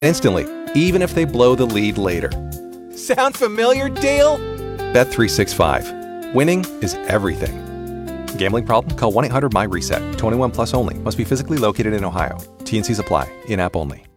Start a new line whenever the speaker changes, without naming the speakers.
instantly, even if they blow the lead later.
Sound familiar, Dale?
Bet365. Winning is everything. Gambling problem? Call 1-800-MY-RESET. 21 plus only. Must be physically located in Ohio. T&Cs apply. In-app only.